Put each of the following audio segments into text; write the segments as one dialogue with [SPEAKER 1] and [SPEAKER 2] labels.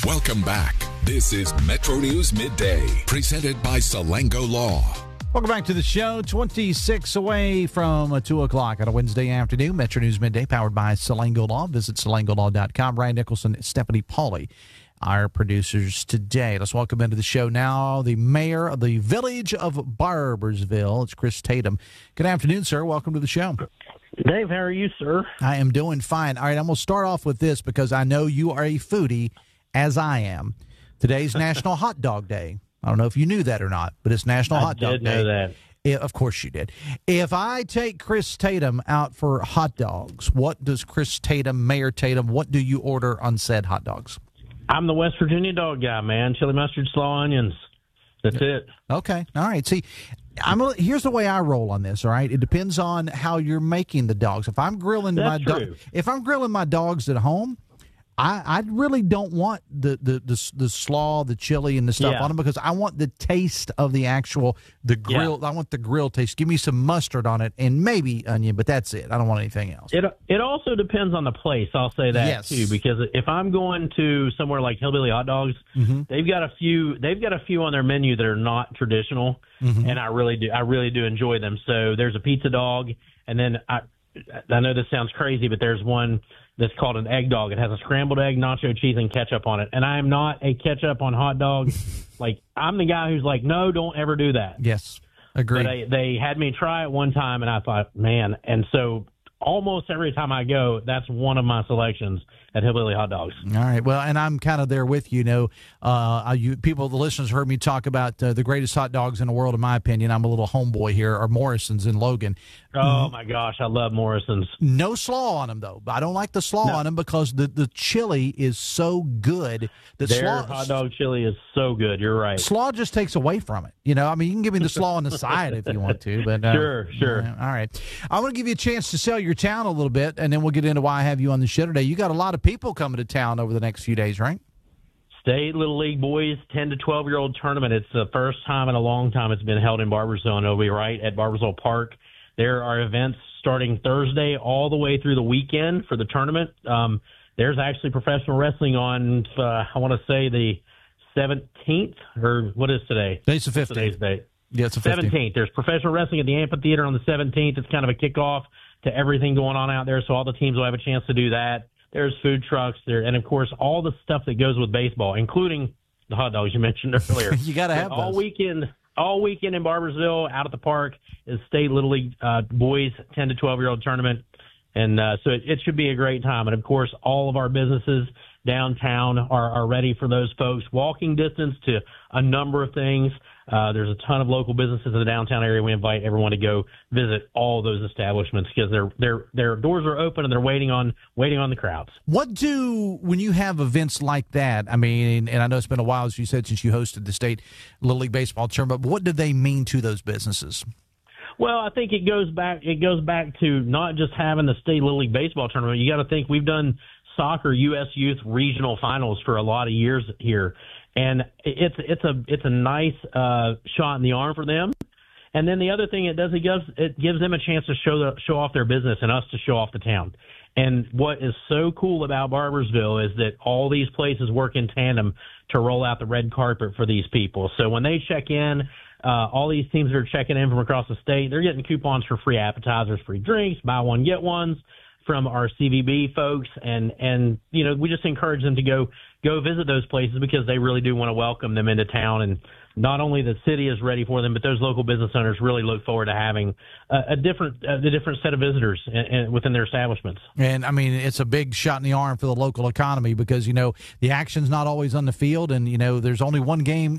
[SPEAKER 1] Welcome back. This is Metro News Midday, presented by Salango Law.
[SPEAKER 2] Welcome back to the show. 26 away from 2 o'clock on a Wednesday afternoon. Metro News Midday, powered by Salango Law. Visit salangolaw.com. Ryan Nicholson, Stephanie Pauly, our producers today. Let's welcome into the show now the mayor of the village of Barboursville. It's Chris Tatum. Good afternoon, sir. Welcome to the show.
[SPEAKER 3] Dave, how are you, sir?
[SPEAKER 2] I am doing fine. All right, I'm going to start off with this because I know you are a foodie, as I am. Today's National Hot Dog Day. I don't know if you knew that or not, but it's National Hot Dog Day.
[SPEAKER 3] I did know that.
[SPEAKER 2] Yeah, of course you did. If I take Chris Tatum out for hot dogs, what does Chris Tatum, Mayor Tatum, what do you order on said hot dogs?
[SPEAKER 3] I'm the West Virginia dog guy, man. Chili mustard, slaw onions. That's it.
[SPEAKER 2] Okay. All right. See, here's the way I roll on this. All right. It depends on how you're making the dogs. If I'm grilling if I'm grilling my dogs at home, I really don't want the slaw, the chili, and the stuff on them because I want the taste of the grill. Yeah. I want the grill taste. Give me some mustard on it and maybe onion, but that's it. I don't want anything else.
[SPEAKER 3] It also depends on the place. I'll say that too, because if I'm going to somewhere like Hillbilly Hot Dogs, they've got a few on their menu that are not traditional, and I really do enjoy them. So there's a pizza dog, and then I know this sounds crazy, but there's one that's called an egg dog. It has a scrambled egg, nacho cheese, and ketchup on it. And I am not a ketchup on hot dog. Like, I'm the guy who's like, no, don't ever do that.
[SPEAKER 2] Yes, agree.
[SPEAKER 3] But they had me try it one time, and I thought, man. And so almost every time I go, that's one of my selections at Hillbilly Hot Dogs.
[SPEAKER 2] All right. Well, and I'm kind of there with you. The listeners heard me talk about the greatest hot dogs in the world, in my opinion. I'm a little homeboy here, or Morrison's in Logan.
[SPEAKER 3] Oh, my gosh, I love Morrison's.
[SPEAKER 2] No slaw on them, though. I don't like the slaw on them because the chili is so good.
[SPEAKER 3] Their hot dog chili is so good. You're right.
[SPEAKER 2] Slaw just takes away from it. You can give me the slaw on the side if you want to. But
[SPEAKER 3] Sure.
[SPEAKER 2] All right. I want to give you a chance to sell your town a little bit, and then we'll get into why I have you on the show today. You got a lot of people coming to town over the next few days, right?
[SPEAKER 3] State Little League Boys 10 to 12-year-old tournament. It's the first time in a long time it's been held in Barboursville, and it'll be right at Barboursville Park. There are events starting Thursday all the way through the weekend for the tournament. There's actually professional wrestling on, I want to say, the 17th, or what is today?
[SPEAKER 2] Today's the 15th.
[SPEAKER 3] Today's date.
[SPEAKER 2] Yeah, it's the
[SPEAKER 3] 17th. There's professional wrestling at the amphitheater on the 17th. It's kind of a kickoff to everything going on out there, so all the teams will have a chance to do that. There's food trucks there, and of course, all the stuff that goes with baseball, including the hot dogs you mentioned earlier.
[SPEAKER 2] You got to have
[SPEAKER 3] all
[SPEAKER 2] those.
[SPEAKER 3] All weekend in Barboursville, out at the park, is State Little League Boys 10 to 12-year-old tournament, and so it should be a great time. And of course, all of our businesses downtown are ready for those folks. Walking distance to a number of things. There's a ton of local businesses in the downtown area. We invite everyone to go visit all those establishments because their doors are open and they're waiting on the crowds.
[SPEAKER 2] When you have events like that, I mean, and I know it's been a while, as you said, since you hosted the State Little League Baseball tournament, but what do they mean to those businesses?
[SPEAKER 3] Well, I think it goes back to not just having the State Little League Baseball tournament. You got to think we've done soccer U.S. Youth regional finals for a lot of years here. And it's a nice shot in the arm for them. And then the other thing it does, it gives them a chance to show off their business and us to show off the town. And what is so cool about Barboursville is that all these places work in tandem to roll out the red carpet for these people. So when they check in, all these teams that are checking in from across the state, they're getting coupons for free appetizers, free drinks, buy one, get ones from our CVB folks. And we just encourage them to go visit those places because they really do want to welcome them into town. And not only the city is ready for them, but those local business owners really look forward to having a different set of visitors within their establishments. And, I mean, it's a big shot in the arm for the local economy because, the action's not always on the field and, there's only one game,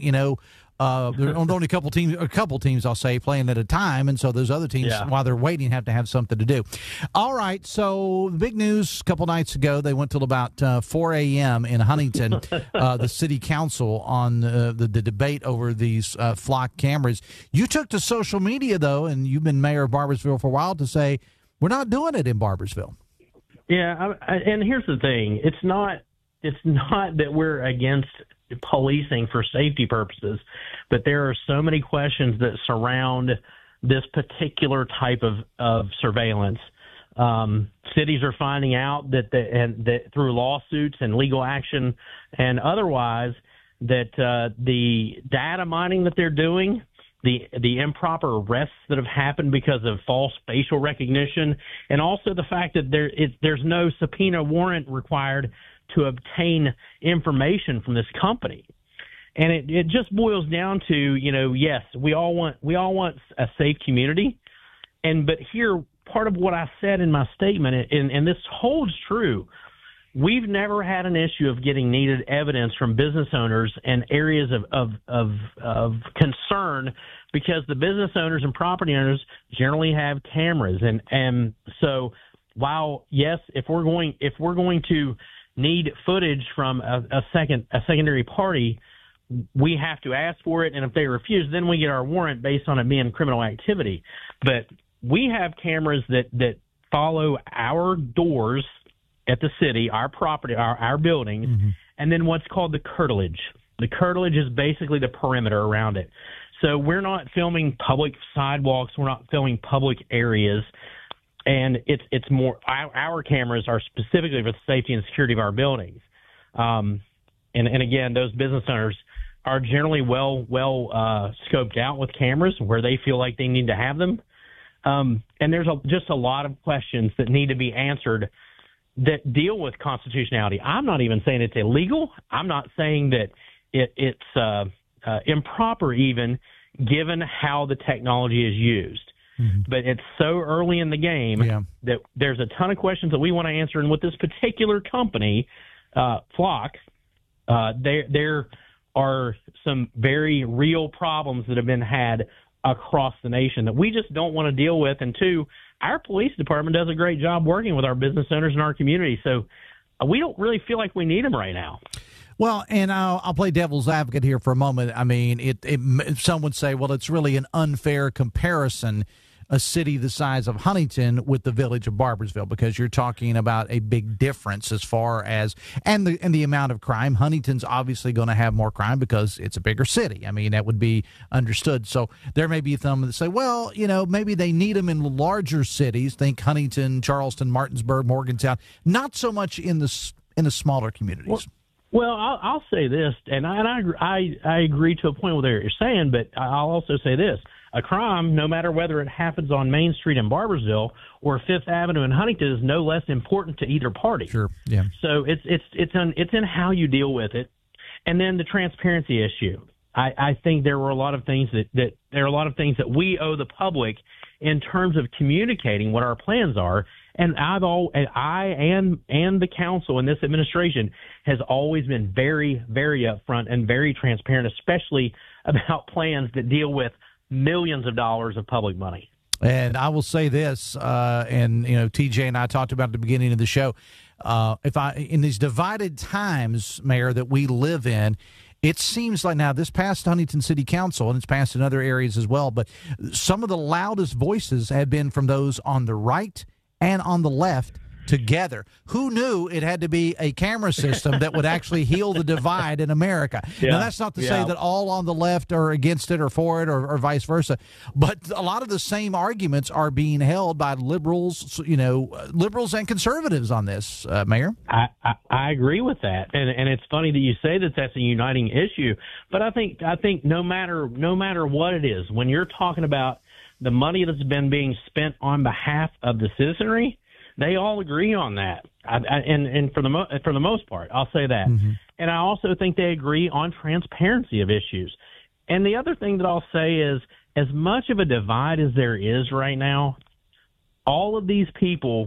[SPEAKER 3] there's only a couple teams, I'll say, playing at a time, and so those other teams, while they're waiting, have to have something to do. All right, so the big news a couple nights ago, they went till about 4 a.m. in Huntington, the city council on the debate over these flock cameras. You took to social media, though, and you've been mayor of Barboursville for a while, to say, we're not doing it in Barboursville. Yeah, and here's the thing. It's not that we're against policing for safety purposes, but there are so many questions that surround this particular type of surveillance Cities are finding out that through lawsuits and legal action and otherwise that the data mining that they're doing, the improper arrests that have happened because of false facial recognition, and also the fact that there's no subpoena warrant required to obtain information from this company. And it just boils down to, yes, we all want a safe community. But here, part of what I said in my statement, and this holds true, we've never had an issue of getting needed evidence from business owners and areas of concern, because the business owners and property owners generally have cameras. And so while, yes, if we're going to need footage from a secondary party, we have to ask for it, and if they refuse, then we get our warrant based on it being criminal activity. But we have cameras that follow our doors at the city, our property, our buildings, and then what's called the curtilage. The curtilage is basically the perimeter around it. So we're not filming public sidewalks, we're not filming public areas, and it's more our cameras are specifically for the safety and security of our buildings. And again, those business owners are generally well scoped out with cameras where they feel like they need to have them. And there's just a lot of questions that need to be answered that deal with constitutionality. I'm not even saying it's illegal. I'm not saying that it's improper even, given how the technology is used. But it's so early in the game that there's a ton of questions that we want to answer. And with this particular company, Flock, there are some very real problems that have been had across the nation that we just don't want to deal with. And two, our police department does a great job working with our business owners in our community. So we don't really feel like we need them right now.
[SPEAKER 2] Well, and I'll play devil's advocate here for a moment. I mean, some would say, well, it's really an unfair comparison, a city the size of Huntington with the village of Barboursville, because you're talking about a big difference as far as and the amount of crime. Huntington's obviously going to have more crime because it's a bigger city. I mean, that would be understood. So there may be some that say, well, maybe they need them in larger cities. Think Huntington, Charleston, Martinsburg, Morgantown. Not so much in the smaller communities.
[SPEAKER 3] Well, I'll say this, and I agree to a point with what you're saying, but I'll also say this. A crime, no matter whether it happens on Main Street in Barboursville or Fifth Avenue in Huntington, is no less important to either party.
[SPEAKER 2] Sure, yeah.
[SPEAKER 3] So it's in how you deal with it, and then the transparency issue. I think there were a lot of things that we owe the public in terms of communicating what our plans are. And I and the council and this administration has always been very, very upfront and very transparent, especially about plans that deal with millions of dollars of public money.
[SPEAKER 2] And I will say this, and TJ and I talked about at the beginning of the show. In these divided times, Mayor, that we live in, it seems like now this passed Huntington City Council, and it's passed in other areas as well, but some of the loudest voices have been from those on the right and on the left together. Who knew it had to be a camera system that would actually heal the divide in America? Yeah. Now, that's not to say that all on the left are against it or for it or vice versa, but a lot of the same arguments are being held by liberals, liberals and conservatives on this, Mayor.
[SPEAKER 3] I agree with that, and it's funny that you say that that's a uniting issue, but I think no matter what it is, when you're talking about the money that's been being spent on behalf of the citizenry, they all agree on that, and for the most part, I'll say that. Mm-hmm. And I also think they agree on transparency of issues. And the other thing that I'll say is, as much of a divide as there is right now, all of these people,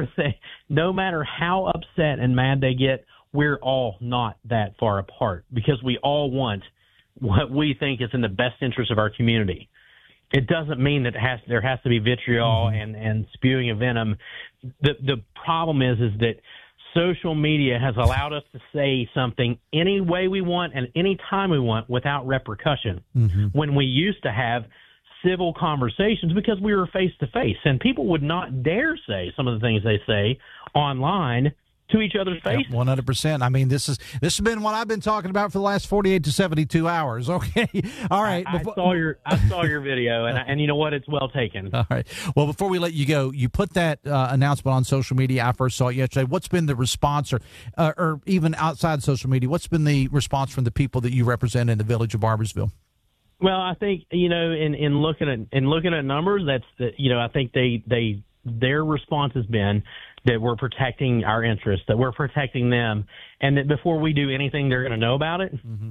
[SPEAKER 3] no matter how upset and mad they get, we're all not that far apart, because we all want what we think is in the best interest of our community. It doesn't mean that there has to be vitriol and spewing of venom. The problem is that social media has allowed us to say something any way we want and any time we want without repercussion. Mm-hmm. When we used to have civil conversations because we were face to face, and people would not dare say some of the things they say online to each other's face.
[SPEAKER 2] 100%. I mean, this has been what I've been talking about for the last 48 to 72 hours. Okay. All right.
[SPEAKER 3] I saw your video, and you know what? It's well taken.
[SPEAKER 2] All right. Well, before we let you go, you put that announcement on social media. I first saw it yesterday. What's been the response, or even outside social media, what's been the response from the people that you represent in the village of Barboursville?
[SPEAKER 3] Well, I think, in looking at numbers, I think their response has been that we're protecting our interests, that we're protecting them, and that before we do anything, they're going to know about it. Mm-hmm.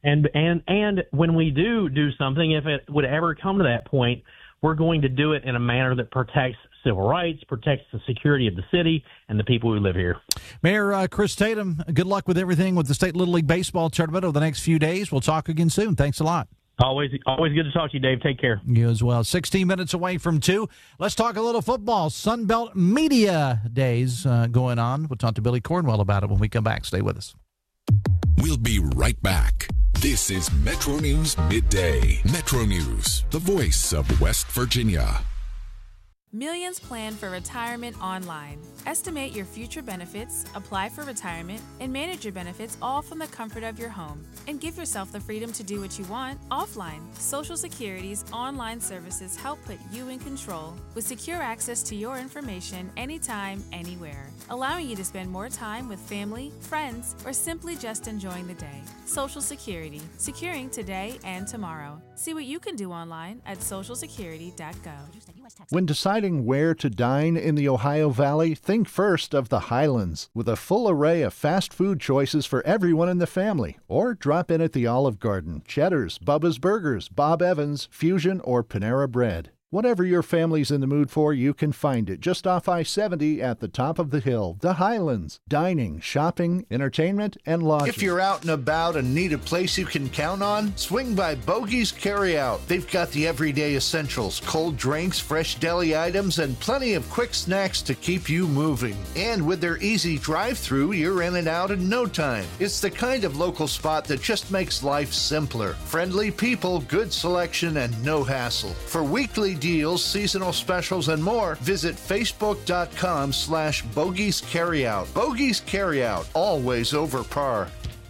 [SPEAKER 3] And when we do something, if it would ever come to that point, we're going to do it in a manner that protects civil rights, protects the security of the city and the people who live here.
[SPEAKER 2] Mayor Chris Tatum, good luck with everything with the State Little League Baseball Tournament over the next few days. We'll talk again soon. Thanks a lot.
[SPEAKER 3] Always good to talk to you, Dave. Take care.
[SPEAKER 2] You as well. 16 minutes away from 2. Let's talk a little football. Sunbelt Media Days going on. We'll talk to Billy Cornwell about it when we come back. Stay with us.
[SPEAKER 1] We'll be right back. This is Metro News Midday. Metro News, the voice of West Virginia.
[SPEAKER 4] Millions plan for retirement online. Estimate your future benefits, apply for retirement, and manage your benefits all from the comfort of your home. And give yourself the freedom to do what you want offline. Social Security's online services help put you in control with secure access to your information anytime, anywhere, allowing you to spend more time with family, friends, or simply just enjoying the day. Social Security, securing today and tomorrow. See what you can do online at socialsecurity.gov.
[SPEAKER 5] When deciding where to dine in the Ohio Valley, think first of the Highlands, with a full array of fast food choices for everyone in the family. Or drop in at the Olive Garden, Cheddar's, Bubba's Burgers, Bob Evans, Fusion, or Panera Bread. Whatever your family's in the mood for, you can find it just off I-70 at the top of the hill. The Highlands. Dining, shopping, entertainment, and lodging.
[SPEAKER 6] If you're out and about and need a place you can count on, swing by Bogey's Carryout. They've got the everyday essentials, cold drinks, fresh deli items, and plenty of quick snacks to keep you moving. And with their easy drive-thru, you're in and out in no time. It's the kind of local spot that just makes life simpler. Friendly people, good selection, and no hassle. For weekly deals, seasonal specials, and more, visit facebook.com/Bogey's Carryout. Bogey's Carryout, always over par.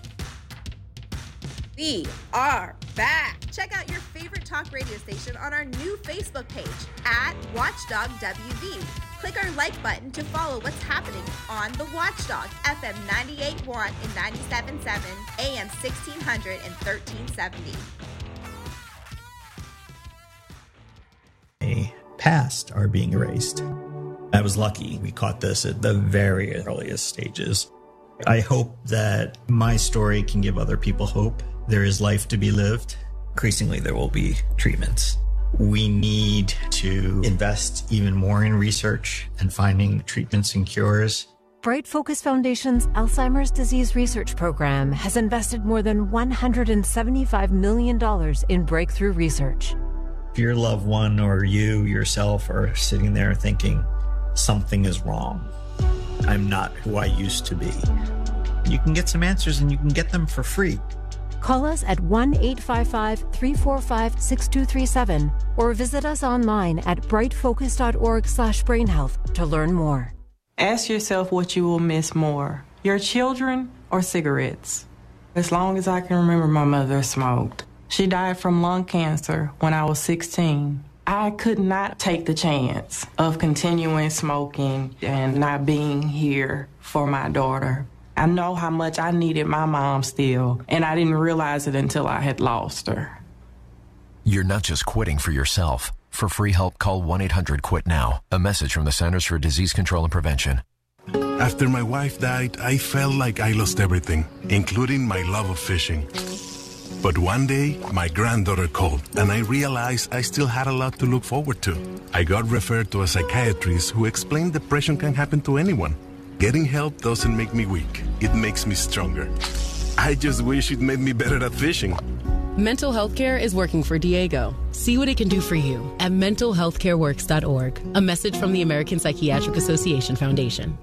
[SPEAKER 7] We are back. Check out your favorite talk radio station on our new Facebook page at Watchdog WV. Click our like button to follow what's happening on the Watchdog, FM 98.1 and 97.7, AM 1600 and 1370.
[SPEAKER 8] Past are being erased. I was lucky. We caught this at the very earliest stages. I hope that my story can give other people hope. There is life to be lived. Increasingly, there will be treatments. We need to invest even more in research and finding treatments and cures.
[SPEAKER 9] Bright Focus Foundation's Alzheimer's Disease Research Program has invested more than $175 million in breakthrough research.
[SPEAKER 8] If your loved one or you yourself are sitting there thinking, something is wrong, I'm not who I used to be, you can get some answers and you can get them for free.
[SPEAKER 9] Call us at 1-855-345-6237 or visit us online at brightfocus.org/brainhealth to learn more.
[SPEAKER 10] Ask yourself what you will miss more, your children or cigarettes. As long as I can remember, my mother smoked. She died from lung cancer when I was 16. I could not take the chance of continuing smoking and not being here for my daughter. I know how much I needed my mom still, and I didn't realize it until I had lost her.
[SPEAKER 11] You're not just quitting for yourself. For free help, call 1-800-QUIT-NOW. A message from the Centers for Disease Control and Prevention.
[SPEAKER 12] After my wife died, I felt like I lost everything, including my love of fishing. But one day, my granddaughter called, and I realized I still had a lot to look forward to. I got referred to a psychiatrist who explained depression can happen to anyone. Getting help doesn't make me weak. It makes me stronger. I just wish it made me better at fishing.
[SPEAKER 13] Mental health care is working for Diego. See what it can do for you at mentalhealthcareworks.org. A message from the American Psychiatric Association Foundation.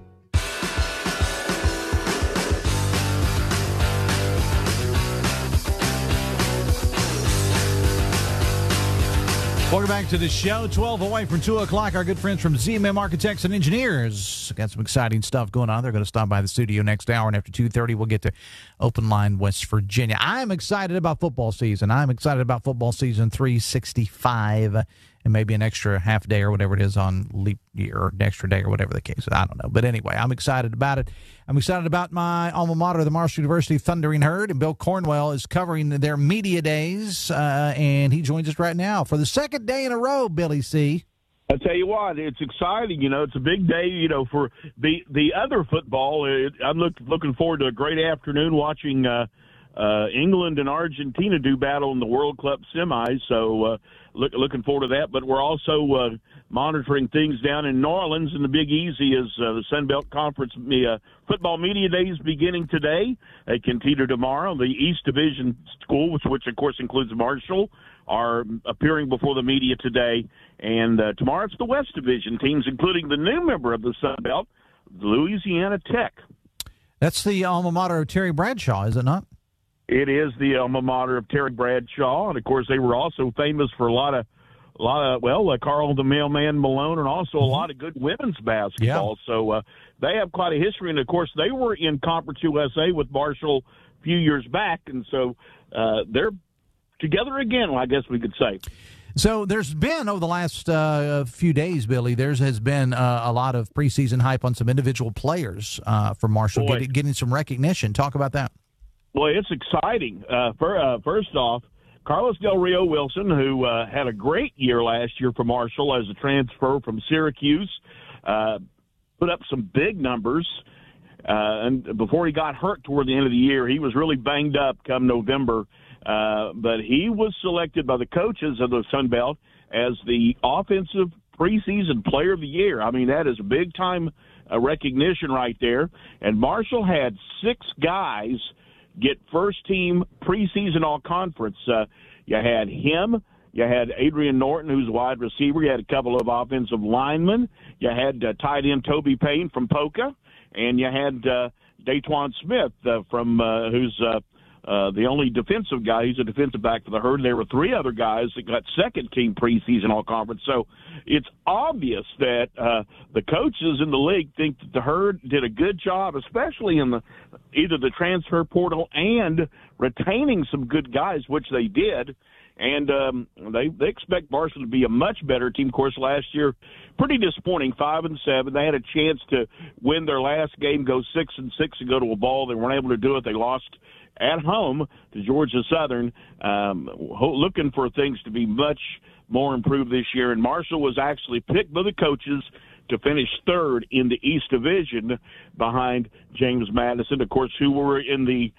[SPEAKER 2] Welcome back to the show. 12 away from 2 o'clock. Our good friends from ZMM Architects and Engineers got some exciting stuff going on. They're going to stop by the studio next hour, and after 2:30, we'll get to Open Line, West Virginia. I'm excited about football season. I'm excited about football season 365 and maybe an extra half day or whatever it is on leap year or an extra day or whatever the case is. I don't know. But anyway, I'm excited about it. I'm excited about my alma mater, the Marshall University Thundering Herd, and Bill Cornwell is covering their media days, and he joins us right now for the second day in a row, Billy C.
[SPEAKER 14] I tell you what, it's exciting. It's a big day, for the other football. I'm looking forward to a great afternoon watching England and Argentina do battle in the World Cup semis. So looking forward to that. But we're also monitoring things down in New Orleans in the Big Easy as the Sun Belt Conference football media days beginning today. They continue tomorrow. The East Division schools, which of course includes Marshall, are appearing before the media today. And tomorrow it's the West Division teams, including the new member of the Sun Belt, Louisiana Tech.
[SPEAKER 2] That's the alma mater of Terry Bradshaw, is it not?
[SPEAKER 14] It is the alma mater of Terry Bradshaw, and of course they were also famous for a lot of Carl the Mailman Malone, and also a lot of good women's basketball. Yeah. So they have quite a history, and of course they were in Conference USA with Marshall a few years back, and so they're together again, I guess we could say.
[SPEAKER 2] So there's been, over the last few days, Billy, there has been a lot of preseason hype on some individual players for Marshall getting some recognition. Talk about that.
[SPEAKER 14] Boy, it's exciting. First off, Carlos Del Rio Wilson, who had a great year last year for Marshall as a transfer from Syracuse, put up some big numbers. And before he got hurt toward the end of the year, he was really banged up come November. But he was selected by the coaches of the Sun Belt as the offensive preseason player of the year. I mean, that is a big-time recognition right there. And Marshall had 6 guys get first-team preseason all-conference. You had him. You had Adrian Norton, who's a wide receiver. You had a couple of offensive linemen. You had tight end Toby Payne from Polka. And you had Daytwan Smith from who's the only defensive guy. He's a defensive back for the Herd. There were 3 other guys that got second-team preseason all-conference. So it's obvious that the coaches in the league think that the Herd did a good job, especially in either the transfer portal and retaining some good guys, which they did. And they expect Marshall to be a much better team. Of course, last year, pretty disappointing, 5-7. They had a chance to win their last game, go 6-6 and go to a bowl. They weren't able to do it. They lost at home to Georgia Southern, looking for things to be much more improved this year. And Marshall was actually picked by the coaches to finish 3rd in the East Division behind James Madison, of course, who were in the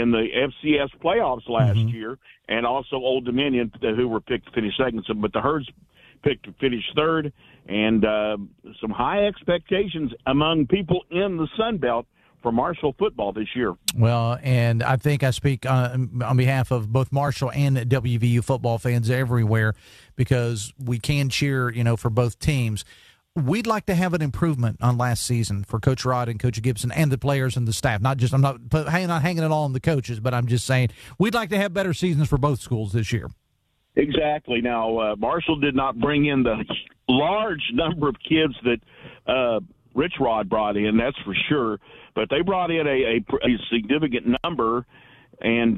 [SPEAKER 14] FCS playoffs last year, and also Old Dominion, who were picked to finish 2nd. So, but the Herds picked to finish 3rd, and some high expectations among people in the Sun Belt for Marshall football this year.
[SPEAKER 2] Well, and I think I speak on behalf of both Marshall and WVU football fans everywhere, because we can cheer, for both teams. We'd like to have an improvement on last season for Coach Rod and Coach Gibson and the players and the staff. I'm not hanging it all on the coaches, but I'm just saying we'd like to have better seasons for both schools this year.
[SPEAKER 14] Exactly. Now, Marshall did not bring in the large number of kids that Rich Rod brought in, that's for sure. But they brought in a significant number, and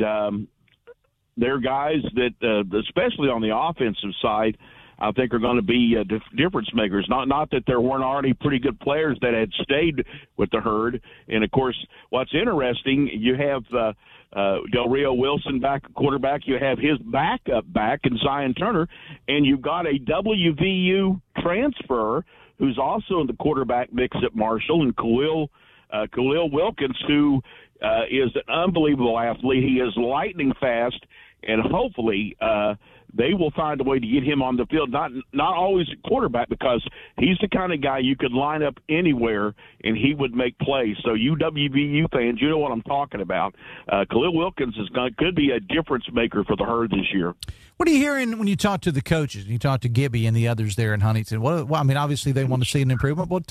[SPEAKER 14] they're guys that, especially on the offensive side, I think are going to be difference makers. Not that there weren't already pretty good players that had stayed with the Herd. And, of course, what's interesting, you have Del Rio Wilson back at quarterback. You have his backup back in Zion Turner. And you've got a WVU transfer who's also in the quarterback mix at Marshall, and Khalil Wilkins, who is an unbelievable athlete. He is lightning fast, and hopefully they will find a way to get him on the field, not always at quarterback, because he's the kind of guy you could line up anywhere and he would make plays. So you WVU fans, you know what I'm talking about. Khalil Wilkins could be a difference maker for the Herd this year.
[SPEAKER 2] What are you hearing when you talk to the coaches, and you talk to Gibby and the others there in Huntington? Obviously they want to see an improvement. What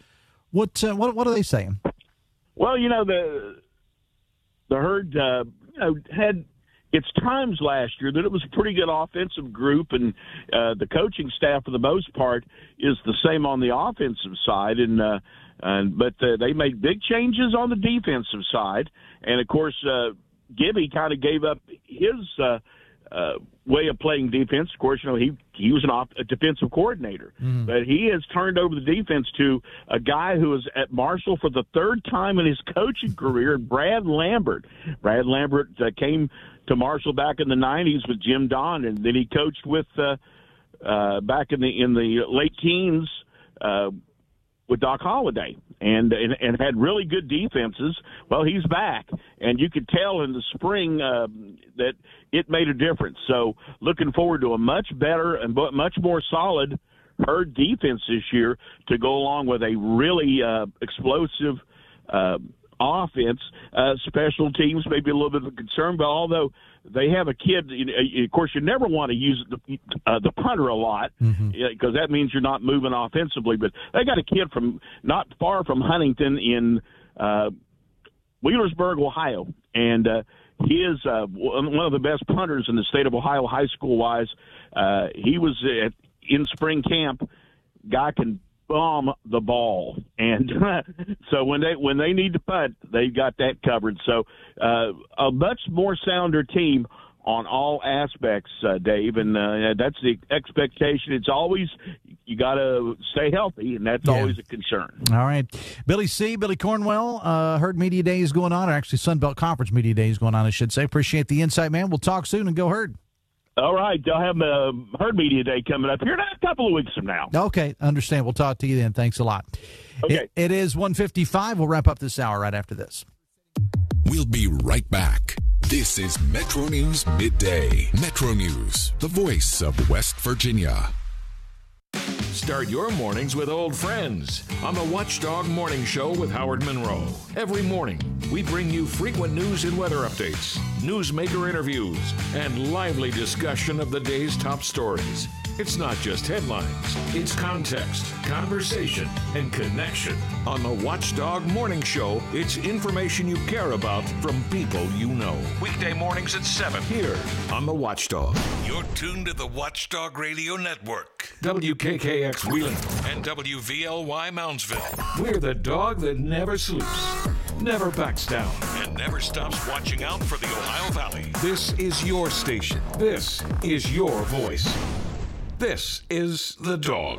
[SPEAKER 2] are they saying? Well,
[SPEAKER 14] the Herd had it's times last year that it was a pretty good offensive group, and the coaching staff for the most part is the same on the offensive side, but they made big changes on the defensive side, and of course Gibby kind of gave up his way of playing defense. Of course, he was a defensive coordinator, but he has turned over the defense to a guy who was at Marshall for the third time in his coaching career, Brad Lambert. Brad Lambert came to Marshall back in the 90s with Jim Don, and then he coached with back in the late teens with Doc Holliday, and had really good defenses. Well, he's back, and you could tell in the spring that it made a difference. So looking forward to a much better and much more solid Herd defense this year to go along with a really explosive offense. Special teams may be a little bit of a concern, but although they have a kid, of course, you never want to use the punter a lot because that means you're not moving offensively. But they got a kid from not far from Huntington in Wheelersburg, Ohio, and he is one of the best punters in the state of Ohio, high school wise. He was in spring camp. Guy can bomb the ball, and so when they need to punt, they've got that covered. So a much more sounder team on all aspects, Dave, and that's the expectation. It's always you got to stay healthy, and that's always a concern.
[SPEAKER 2] All right, Billy Cornwell, Herd Media Day is going on, or actually Sunbelt Conference Media Day is going on, I should say. Appreciate the insight, man. We'll talk soon, and go Herd.
[SPEAKER 14] All right, they'll have Herd Media Day coming up here in a couple of weeks from now.
[SPEAKER 2] Okay, understand. We'll talk to you then. Thanks a lot.
[SPEAKER 14] Okay.
[SPEAKER 2] It is 1:55. We'll wrap up this hour right after this.
[SPEAKER 1] We'll be right back. This is Metro News Midday. Metro News, the voice of West Virginia.
[SPEAKER 15] Start your mornings with old friends on the Watchdog Morning Show with Howard Monroe. Every morning, we bring you frequent news and weather updates, newsmaker interviews, and lively discussion of the day's top stories. It's not just headlines, it's context, conversation, and connection. On the Watchdog Morning Show, it's information you care about from people you know. Weekday mornings at 7 here on the Watchdog.
[SPEAKER 16] You're tuned to the Watchdog Radio Network.
[SPEAKER 15] WKKX Wheeling and WVLY Moundsville. We're the dog that never sleeps, never backs down,
[SPEAKER 16] and never stops watching out for the Ohio Valley.
[SPEAKER 15] This is your station. This is your voice. This is The Dog.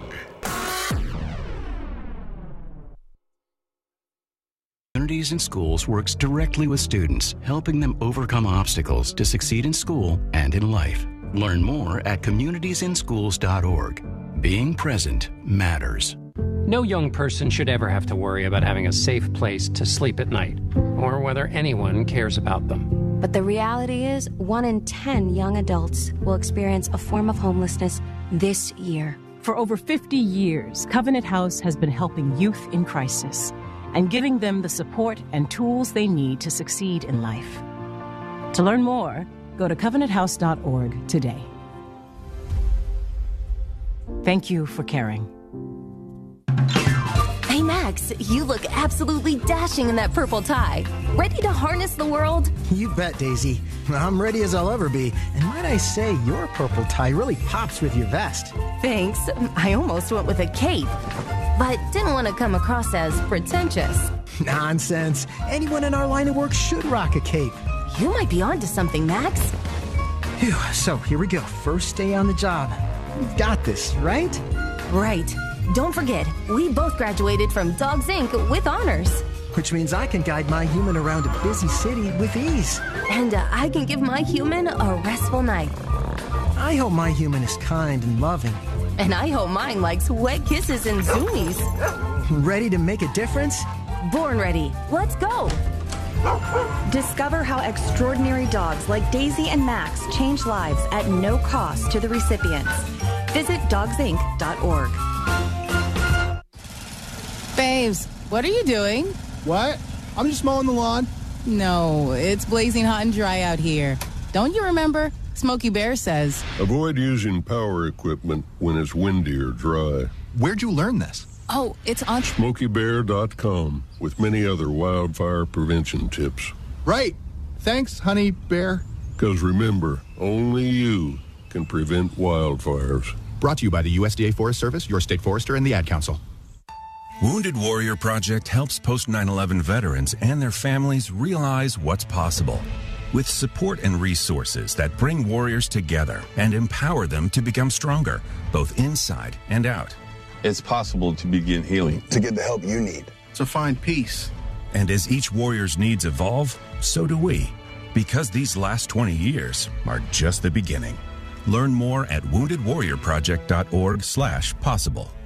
[SPEAKER 17] Communities in Schools works directly with students, helping them overcome obstacles to succeed in school and in life. Learn more at communitiesinschools.org. Being present matters.
[SPEAKER 18] No young person should ever have to worry about having a safe place to sleep at night, or whether anyone cares about them.
[SPEAKER 19] But the reality is, 1 in 10 young adults will experience a form of homelessness this year.
[SPEAKER 20] For over 50 years, Covenant House has been helping youth in crisis and giving them the support and tools they need to succeed in life. To learn more, go to covenanthouse.org today. Thank you for caring.
[SPEAKER 21] Hey, Max, you look absolutely dashing in that purple tie. Ready to harness the world?
[SPEAKER 22] You bet, Daisy. I'm ready as I'll ever be. And might I say, your purple tie really pops with your vest.
[SPEAKER 21] Thanks. I almost went with a cape, but didn't want to come across as pretentious.
[SPEAKER 22] Nonsense. Anyone in our line of work should rock a cape.
[SPEAKER 21] You might be onto something, Max.
[SPEAKER 22] Phew, so here we go. First day on the job. We've got this, right?
[SPEAKER 21] Right. Don't forget, we both graduated from Dogs Inc. with honors.
[SPEAKER 22] Which means I can guide my human around a busy city with ease.
[SPEAKER 21] And I can give my human a restful night.
[SPEAKER 22] I hope my human is kind and loving.
[SPEAKER 21] And I hope mine likes wet kisses and zoomies.
[SPEAKER 22] Ready to make a difference?
[SPEAKER 21] Born ready. Let's go.
[SPEAKER 23] Discover how extraordinary dogs like Daisy and Max change lives at no cost to the recipients. Visit dogsinc.org.
[SPEAKER 24] Babes, what are you doing?
[SPEAKER 25] What? I'm just mowing the lawn.
[SPEAKER 24] No, it's blazing hot and dry out here. Don't you remember? Smokey Bear says,
[SPEAKER 26] avoid using power equipment when it's windy or dry.
[SPEAKER 25] Where'd you learn this?
[SPEAKER 24] Oh, it's on
[SPEAKER 26] SmokeyBear.com with many other wildfire prevention tips.
[SPEAKER 25] Right. Thanks, Honey Bear.
[SPEAKER 26] Because remember, only you can prevent wildfires.
[SPEAKER 3] Brought to you by the USDA Forest Service, your state forester, and the Ad Council.
[SPEAKER 4] Wounded Warrior Project helps post 9/11 veterans and their families realize what's possible. With support and resources that bring warriors together and empower them to become stronger, both inside and out.
[SPEAKER 5] It's possible to begin healing.
[SPEAKER 6] To get the help you need.
[SPEAKER 5] To find peace.
[SPEAKER 4] And as each warrior's needs evolve, so do we. Because these last 20 years are just the beginning. Learn more at woundedwarriorproject.org/possible.